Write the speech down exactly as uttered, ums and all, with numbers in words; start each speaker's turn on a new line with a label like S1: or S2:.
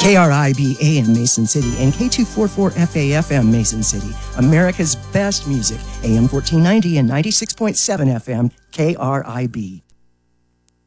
S1: K R I B A M Mason City and K two forty-four F A F M Mason City. America's best music. A M fourteen ninety and ninety-six point seven F M K R I B.